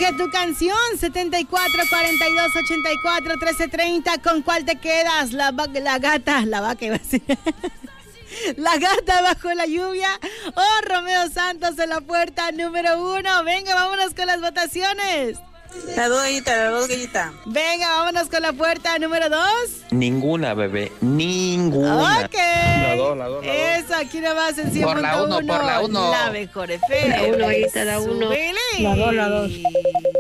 Elige tu canción, 74-42-84-1330. ¿Con cuál te quedas? La gata, la vaca iba a decir. La gata bajo la lluvia o Romeo Santos en la puerta número 1. Venga, vámonos con las votaciones. La dos gallita. Venga, vámonos con la puerta número 2. Ninguna, bebé, ninguna. Ok. La dos. Eso, aquí nomás en 100.1. Por la 1. La mejor FM. La 1, gallita, la 1. Súbele. La dos.